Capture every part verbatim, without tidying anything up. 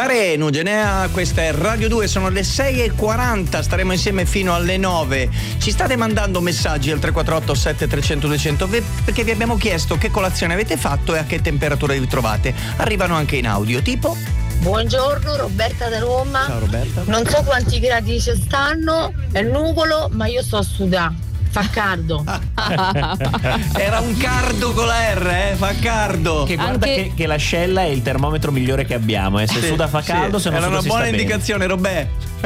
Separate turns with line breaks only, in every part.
Sareno, Genea, questa è Radio due, sono le sei e quaranta, staremo insieme fino alle nove. Ci state mandando messaggi al tre quattro otto sette tre zero zero due zero zero perché vi abbiamo chiesto che colazione avete fatto e a che temperatura vi trovate. Arrivano anche in audio, tipo...
Buongiorno, Roberta da Roma.
Ciao Roberta.
Non so quanti gradi ci stanno, è nuvolo, ma io sto a sudare. Fa caldo.
Era un cardo con la R, eh? Fa caldo.
Che guarda
Anche-
che, che l'ascella è il termometro migliore che abbiamo. Eh. Se
Sì,
suda fa caldo,
sì.
se non
Era
suda
una
si
buona
sta bene.
indicazione, Robè.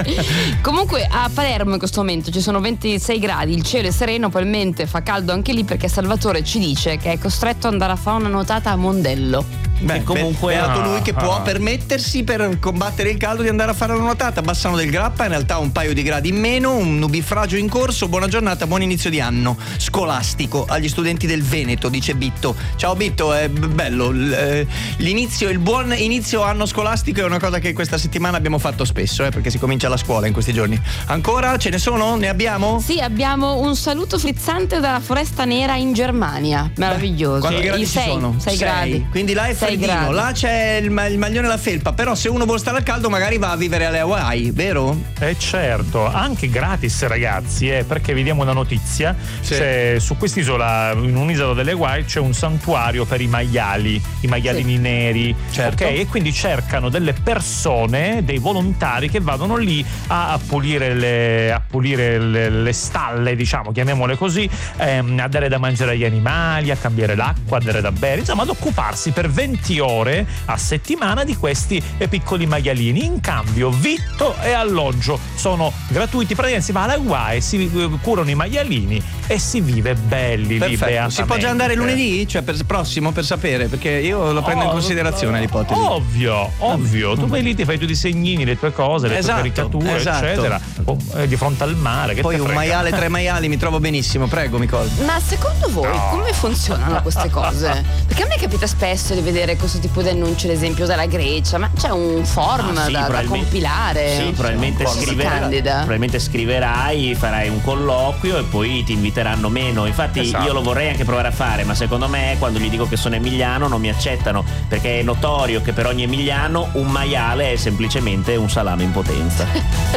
Comunque a Palermo in questo momento ci sono ventisei gradi, il cielo è sereno, probabilmente fa caldo anche lì perché Salvatore ci dice che è costretto ad andare a fare una nuotata a Mondello.
Beh,
comunque-
beato lui che
Ah,
può
ah.
permettersi per combattere il caldo di andare a fare la nuotata. Bassano del Grappa, in realtà un paio di gradi in meno, un nubifragio in corso. Buona giornata, buon inizio di anno scolastico agli studenti del Veneto, dice Bitto. Ciao Bitto, è b- bello. L- eh, L'inizio, il buon inizio anno scolastico è una cosa che questa settimana abbiamo fatto spesso, eh, perché si comincia la scuola in questi giorni. Ancora? Ce ne sono? Ne abbiamo?
Sì, abbiamo un saluto frizzante dalla Foresta Nera in Germania. Meraviglioso.
Quanti gradi
I
ci
sei,
sono?
sei
Sei.
gradi.
Quindi là è
Sei
freddino,
gradi.
là c'è il, ma- il maglione e la felpa. Però se uno vuole stare al caldo magari va a vivere alle Hawaii, vero?
Eh certo, anche gratis ragazzi, eh, perché vi diamo una notizia.
Sì.
C'è, su quest'isola, in un'isola delle Hawaii, c'è un santuario per i maiali, i maialini neri.
Certo.
Ok, e quindi cercano delle persone, dei volontari che vadano lì a, a pulire, le, a pulire le, le stalle, diciamo, chiamiamole così, ehm, a dare da mangiare agli animali, a cambiare l'acqua, a dare da bere, insomma ad occuparsi per venti ore a settimana di questi eh, piccoli maialini. In cambio vitto e alloggio sono gratuiti, praticamente si va alle Hawaii, si eh, curano i maialini e si vive belli lì
Perfetto.
beatamente.
Si può già andare lunedì? Cioè per prossimo per sapere? Perché io lo prendo in
Oh,
considerazione l'ipotesi.
Ovvio, ovvio. Tu vai lì, ti fai tutti i segnini, le tue cose, le
Esatto,
tue caricature,
esatto.
eccetera. Oh, eh, di fronte al mare. Che
Poi
te
un
frega?
maiale, tre maiali, mi trovo benissimo. Prego, Nicole.
Ma secondo voi come funzionano queste cose? Perché a me capita spesso di vedere questo tipo di annunci, ad esempio dalla Grecia, ma c'è un form
Ah, sì,
da, da
probabilmente-
compilare.
Sì, probabilmente,
Come si
scriverai,
candida?
probabilmente scriverai, farai un colloquio e poi ti inviteranno meno. Infatti
Esatto.
io lo vorrei anche provare a fare, ma secondo me quando gli dico che sono emiliano non mi accettano, perché è notorio che per ogni emiliano un maiale è semplicemente un salame in potenza.